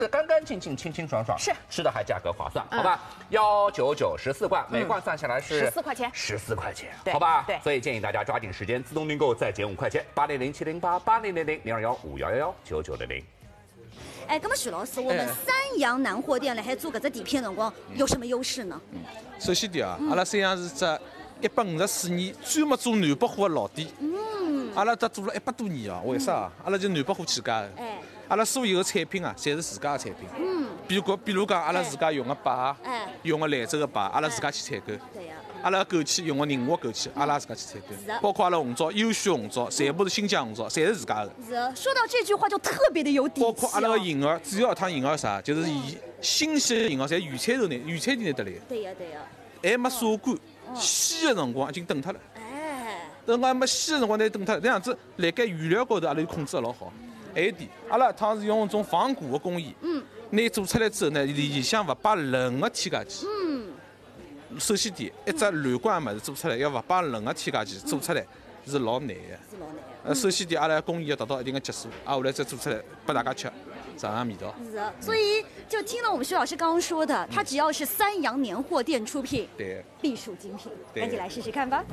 干干净净、清清爽爽， 是吃的还价格划算，好吧？19914罐，每罐算下来是 14块钱 ，14块钱， 对好吧？ 对， 所以建议大家抓紧时间自动订购，再减5块钱，80070880000215119900。 哎，那么徐老师，我们三阳南货店来还做搿只底片辰光有什么优势呢？ 首先点啊，阿拉三阳是只154年专门做南北货的老店。阿拉这做了100多年啊，为啥啊？阿拉就南北货起家的。阿拉所有的产品啊，侪是自家的产品。比如讲，阿拉自家用的摆，用的兰州的摆，阿拉自家去采购。 对呀。 阿拉枸杞用的宁夏枸杞，阿拉自家去采购。包括阿拉红枣，优选红枣，全部是新疆红枣，侪是自家的。 是。说到这句话就特别的有底气。 包括阿拉个银耳，主要一趟银耳啥，就是以新鲜的银耳，侪原产地拿得来。 对呀对呀。 还没晒干，鲜的辰光已经冻脱了。等我还没鲜的辰光，拿冻脱了。这样子，辣盖原料高头，阿拉就控制得老好。还有一点，阿拉一趟是用一种防固的工艺。拿做出来之后呢，里向勿摆任何添加剂。首先点，一只蓝罐物事做出来要勿摆任何添加剂，做出来是老难的。 是老难。 首先点，阿拉工艺要达到一定的级数，后来再做出来拨大家吃，尝尝味道。 是的，所以就听了我们徐老师刚刚说的，它只要是三阳年货店出品， 对， 必属精品，赶紧来试试看吧。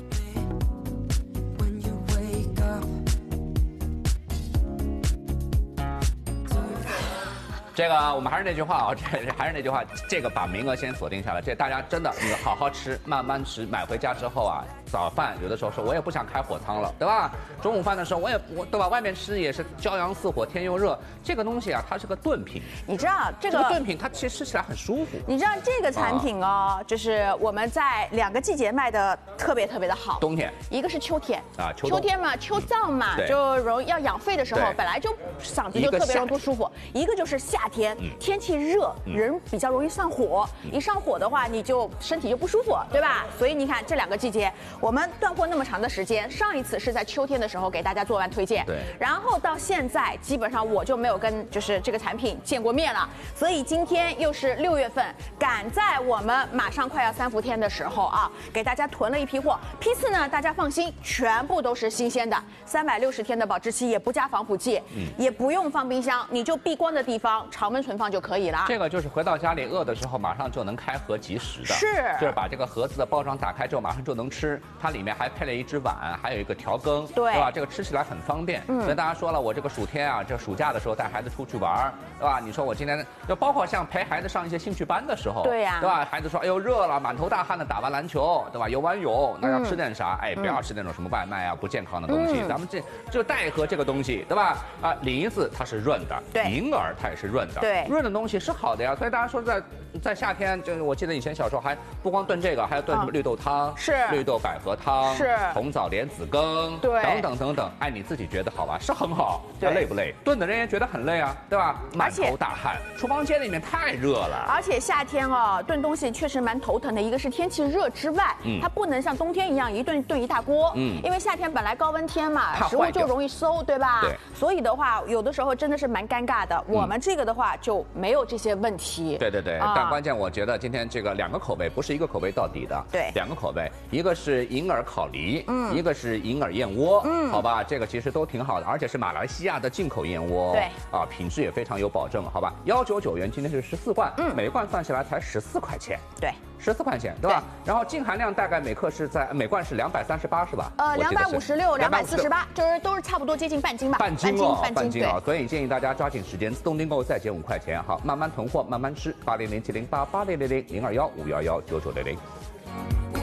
这个我们还是那句话啊，这个把名额先锁定下来。这大家真的你好好吃，慢慢吃，买回家之后啊，早饭有的时候说我也不想开火汤了，对吧？中午饭的时候我对吧？外面吃也是骄阳似火，天又热。这个东西啊，它是个炖品。 你知道这个炖品它其实吃起来很舒服。 你知道这个产品哦，就是我们在2个季节卖的特别的好。 冬天， 一个是秋天啊， 秋天嘛，秋燥嘛，就容易要养肺的时候，本来就嗓子就特别容易不舒服。一个就是夏天，天气热，人比较容易上火。一上火的话，你就身体就不舒服，对吧？所以你看这2个季节，我们断货那么长的时间，上一次是在秋天的时候给大家做完推荐， 对。 然后到现在，基本上我就没有跟就是这个产品见过面了。所以今天又是6月份，赶在我们马上快要3伏天的时候啊，给大家囤了一批货。批次呢，大家放心，全部都是新鲜的，360天的保质期，也不加防腐剂，也不用放冰箱，你就避光的地方常温存放就可以了。 这个就是回到家里饿的时候，马上就能开盒即食的。 是， 就是把这个盒子的包装打开之后，马上就能吃。它里面还配了一只碗，还有一个调羹，对吧？这个吃起来很方便。所以大家说了，我这个暑天啊，这暑假的时候带孩子出去玩，对吧？你说我今天就包括像陪孩子上一些兴趣班的时候， 对呀， 对吧？孩子说，哎呦热了，满头大汗的打完篮球，对吧？游完泳，那要吃点啥？哎，不要吃那种什么外卖啊，不健康的东西。咱们就带一盒这个东西，对吧？啊，梨子它是润的， 对， 银耳它也是润的， 对， 润的东西是好的呀。所以大家说在夏天，就是我记得以前小时候还不光炖这个，还要炖什么绿豆汤， 是绿豆百合汤， 是红枣莲子羹， 对， 等等。哎，你自己觉得好吧？是很好，对，累不累？炖的人也觉得很累啊，对吧？满头大汗，厨房间里面太热了。 而且夏天哦，炖东西确实蛮头疼的。一个是天气热之外，它不能像冬天一样一炖一大锅，因为夏天本来高温天嘛，食物就容易馊，对吧？ 对。 所以的话，有的时候真的是蛮尴尬的。我们这个的话就没有这些问题。 对。但关键我觉得今天这个2个口味，不是一个口味到底的， 对 ，2个口味，一个是银耳烤梨，一个是银耳燕窝，好吧，这个其实都挺好的，而且是马来西亚的进口燕窝， 对， 啊，品质也非常有保证，好吧，199元，今天是14罐，每罐算下来才14块钱， 对。 14块钱，对吧？然后净含量大概每罐是238，是吧 ？256、248，就是都是差不多接近半斤吧。 半斤哦。所以建议大家抓紧时间，自动订购再减5块钱，好，慢慢囤货，慢慢吃。80070880000215119900。